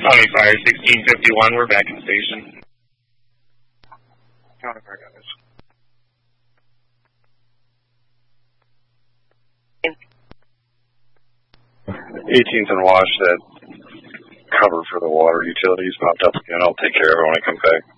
County Fire 1651, we're back in station. County Fire, guys. 18th and Wash, that cover for the water utilities popped up again. I'll take care of it when I come back.